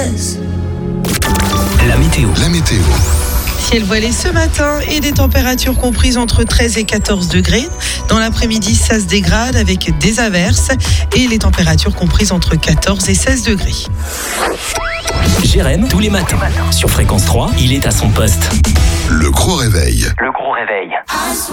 laisse. La météo. Ciel voilé ce matin et des températures comprises entre 13 et 14 degrés. Dans l'après-midi, ça se dégrade avec des averses et les températures comprises entre 14 et 16 degrés. Jérém, tous les matins. Sur Fréquence 3, il est à son poste. Le gros réveil.